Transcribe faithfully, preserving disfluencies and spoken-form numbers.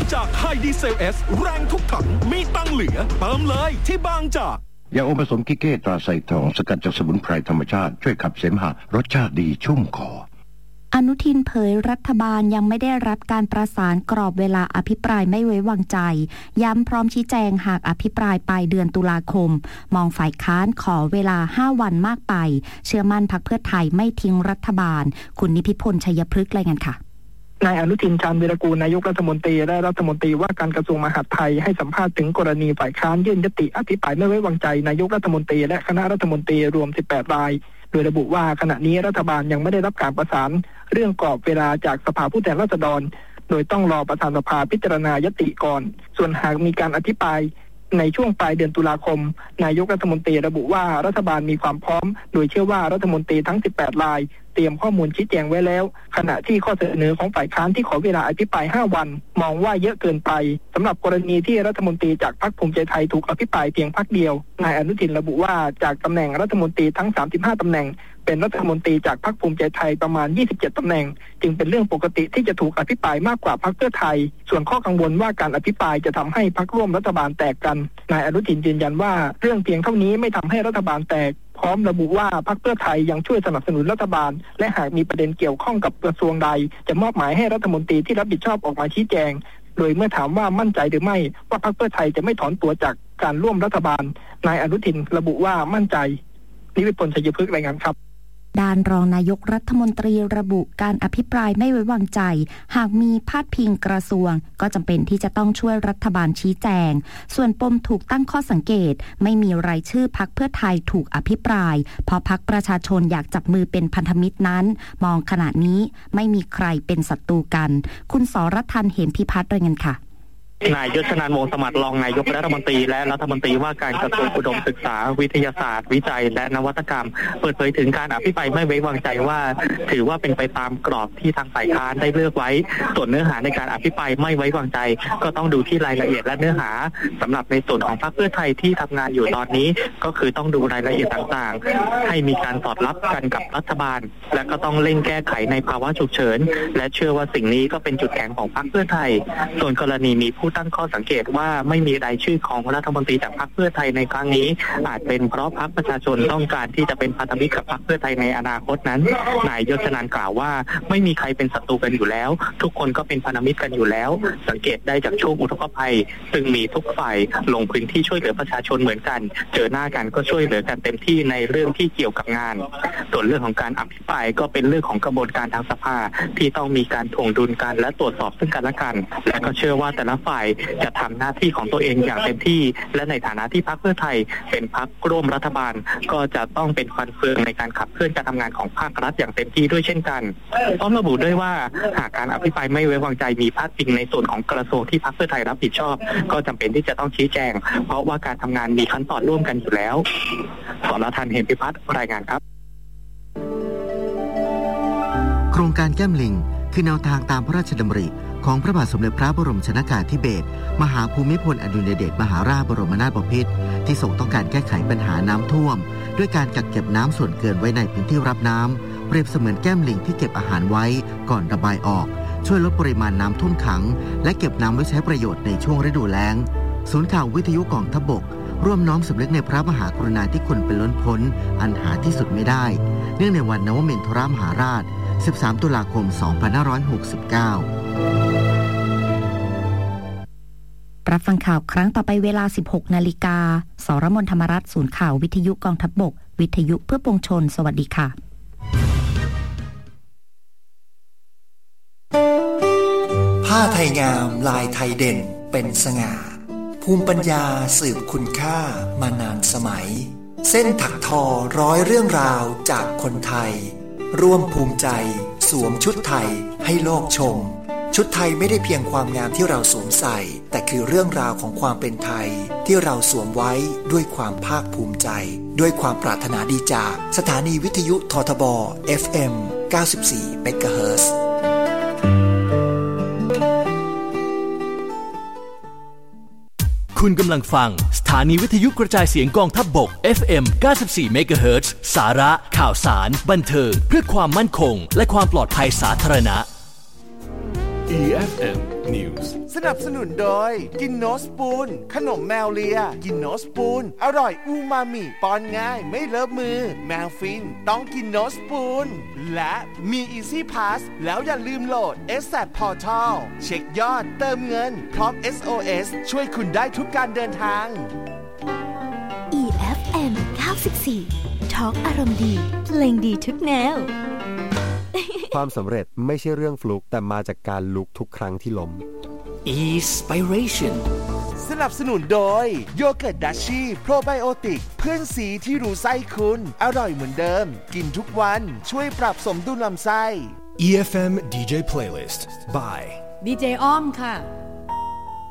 จากไฮดีเซล S แรงทุกถังมีตังเหลือเติมเลยที่บางจากยาอมผสมกิเก้ตราไซทองสกัดจากสมุนไพรธรรมชาติช่วยขับเสมหะรสชาติดีชุ่มคออนุทินเผยรัฐบาลยังไม่ได้รับการประสานกรอบเวลาอภิปรายไม่ไว้วางใจย้ำพร้อมชี้แจงหากอภิปรายปลายเดือนตุลาคมมองฝ่ายค้านขอเวลาห้าวันมากไปเชื่อมั่นพรรคเพื่อไทยไม่ทิ้งรัฐบาลคุณนิพิพลชัยพฤกษ์รายงานค่ะนายอนุทินชาญวีรกูลนายกรัฐมนตรีและรัฐมนตรีว่าการกระทรวงมหาดไทยให้สัมภาษณ์ถึงกรณีฝ่ายค้านยื่นยติอภิปรายไม่ไว้วางใจนายกรัฐมนตรีและคณะรัฐมนตรีรวมสิบแปดรายโดยระบุว่าขณะนี้รัฐบาลยังไม่ได้รับการประสานเรื่องกรอบเวลาจากสภาผู้แทนราษฎรโดยต้องรอประธานสภาพิจารณายติก่อนส่วนหากมีการอภิปรายในช่วงปลายเดือนตุลาคมนายกรัฐมนตรีระบุว่ารัฐบาลมีความพร้อมโดยเชื่อว่ารัฐมนตรีทั้งสิบแปดรายเตรียมข้อมูลชี้แจงไว้แล้วขณะที่ข้อเสนอของฝ่ายค้านที่ขอเวลาอภิปรายห้าวันมองว่าเยอะเกินไปสำหรับกรณีที่รัฐมนตรีจากพรรคภูมิใจไทยถูกอภิปรายเพียงพรรคเดียวนายอนุทินระบุว่าจากตำแหน่งรัฐมนตรีทั้งสามสิบห้าตำแหน่งเป็นรัฐมนตรีจากพรรคภูมิใจไทยประมาณยี่สิบเจ็ดตำแหน่งจึงเป็นเรื่องปกติที่จะถูกอภิปรายมากกว่าพรรคเพื่อไทยส่วนข้อกังวลว่าการอภิปรายจะทำให้พรรคร่วมรัฐบาลแตกกันนายอนุทินยืนยันว่าเรื่องเพียงเท่านี้ไม่ทำให้รัฐบาลแตกพร้อมระบุว่าพรรคเพื่อไทยยังช่วยสนับสนุนรัฐบาลและหากมีประเด็นเกี่ยวข้องกับกระทรวงใดจะมอบหมายให้รัฐมนตรีที่รับผิดชอบออกมาชี้แจงโดยเมื่อถามว่ามั่นใจหรือไม่ว่าพรรคเพื่อไทยจะไม่ถอนตัวจากการร่วมรัฐบาลนายอนุทินระบุว่ามั่นใจนิวิพลชัยพฤกษ์รายงานครับด้านรองนายกรัฐมนตรีระบุการอภิปรายไม่ไว้วางใจหากมีพาดพิงกระทรวงก็จำเป็นที่จะต้องช่วยรัฐบาลชี้แจงส่วนปมถูกตั้งข้อสังเกตไม่มีรายชื่อพรรคเพื่อไทยถูกอภิปรายเพราะพรรคประชาชนอยากจับมือเป็นพันธมิตรนั้นมองขณะนี้ไม่มีใครเป็นศัตรูกันคุณสรทันเหมพิพัฒน์รายงานค่ะนายยศนันท์ วงศ์สมัติรองนายกรัฐมนตรีและรัฐมนตรีว่าการกระทรวงอุดมศึกษาวิทยาศาสตร์วิจัยและนวัตกรรมเปิดเผยถึงการอภิปรายไม่ไว้วางใจว่าถือว่าเป็นไปตามกรอบที่ทางฝ่ายค้านได้เลือกไว้ส่วนเนื้อหาในการอภิปรายไม่ไว้วางใจก็ต้องดูที่รายละเอียดและเนื้อหาสำหรับในส่วนของพรรคเพื่อไทยที่ทำงานอยู่ตอนนี้ก็คือต้องดูรายละเอียดต่างๆให้มีการสอดรับกันกับรัฐบาลและก็ต้องเร่งแก้ไขในภาวะฉุกเฉินและเชื่อว่าสิ่งนี้ก็เป็นจุดแข็งของพรรคเพื่อไทยส่วนกรณีมีผู้ตั้งข้อสังเกตว่าไม่มีรายชื่อของรัฐมนตรีจากพรรคเพื่อไทยในครั้งนี้อาจเป็นเพราะพรรคประชาชนต้องการที่จะเป็นพันธมิตรกับพรรคเพื่อไทยในอนาคตนั้นนายยศนันท์กล่าวว่าไม่มีใครเป็นศัตรูกันอยู่แล้วทุกคนก็เป็นพันธมิตรกันอยู่แล้วสังเกตได้จากช่วงอุทกภัยซึ่งมีทุกฝ่ายลงพื้นที่ช่วยเหลือประชาชนเหมือนกันเจอหน้ากันก็ช่วยเหลือกันเต็มที่ในเรื่องที่เกี่ยวกับงานส่วนเรื่องของการอภิปรายก็เป็นเรื่องของกระบวนการทางสภาที่ต้องมีการถ่วงดุลกันและตรวจสอบซึ่งกันและกันและก็เชื่อว่าแต่ละฝ่ายจะทำหน้าที่ของตัวเองอย่างเต็มที่และในฐานะที่พรรคเพื่อไทยเป็นพรรคร่วมรัฐบาลก็จะต้องเป็นฟันเฟืองในการขับเคลื่อนการทำงานของภาครัฐอย่างเต็มที่ด้วยเช่นกันพร้อมระบุด้วยว่าหากการอภิปรายไม่ไว้วางใจมีพาดพิงในส่วนของกระทรวงที่พรรคเพื่อไทยรับผิดชอบก็จำเป็นที่จะต้องชี้แจงเพราะว่าการทำงานมีขั้นตอนร่วมกันอยู่แล้วสรทันเหมพิพัฒน์รายงานครับโครงการแก้มลิงคือแนวทางตามพระราชดำริของพระบาทสมเด็จพระบรมชนกาธิเบศรมหาภูมิพลอดุลยเดชมหาราชบรมนาถบพิตรที่ทรงต้องการแก้ไขปัญหาน้ำท่วมด้วยการกักเก็บน้ำส่วนเกินไว้ในพื้นที่รับน้ำเปรียบเสมือนแก้มลิงที่เก็บอาหารไว้ก่อนระบายออกช่วยลดปริมาณน้ำท่วมขังและเก็บน้ำไว้ใช้ประโยชน์ในช่วงฤดูแล้งศูนย์ข่าววิทยุกองทัพบกร่วมน้อมสำนึกในพระมหากรุณาธิคุณเป็นล้นพ้นอันหาที่สุดไม่ได้เนื่องในวันนวมินทรมหาราชสิบสามตุลาคมสองพันห้าร้อยหกสิบเก้ารับฟังข่าวครั้งต่อไปเวลา สิบหกนาฬิกา สรมนธรรมรัตน์ศูนย์ข่าววิทยุกองทัพบกวิทยุเพื่อปวงชนสวัสดีค่ะผ้าไทยงามลายไทยเด่นเป็นสง่าภูมิปัญญาสืบคุณค่ามานานสมัยเส้นถักทอร้อยเรื่องราวจากคนไทยร่วมภูมิใจสวมชุดไทยให้โลกชมชุดไทยไม่ได้เพียงความงามที่เราสวมใส่แต่คือเรื่องราวของความเป็นไทยที่เราสวมไว้ด้วยความภาคภูมิใจด้วยความปรารถนาดีจากสถานีวิทยุททบ เอฟ เอ็ม เก้าสิบสี่ เมกะเฮิรตซ์คุณกำลังฟังสถานีวิทยุกระจายเสียงกองทัพบก เอฟ เอ็ม เก้าสิบสี่ เมกะเฮิรตซ์สาระข่าวสารบันเทิงเพื่อความมั่นคงและความปลอดภัยสาธารณะ อี เอฟ เอ็ม News สนับสนุนโดยกินโนสปูนขนมแมวเลียกินโนสปูนอร่อยอูมามิป้อนง่ายไม่เลอะมือแมวฟินต้องกินโนสปูนและมี Easy Pass แล้วอย่าลืมโหลด เอส แอท Portal เช็คยอดเติมเงินพร้อม เอส โอ เอส ช่วยคุณได้ทุกการเดินทางอี เอฟ เอ็ม เก้าสิบสี่ ทอล์กอารมณ์ดีเพลงดีทุกแนวความสำเร็จไม่ใช่เรื่องฟลุกแต่มาจากการลุกทุกครั้งที่ล้ม Inspiration สนับสนุนโดยโยเกิร์ตดัชชี่โปรไบโอติกเพื่อนสีที่รู้ไส้คุณอร่อยเหมือนเดิมกินทุกวันช่วยปรับสมดุลลำไส้อี เอฟ เอ็ม ดี เจ Playlist by ดี เจ อ้อมค่ะ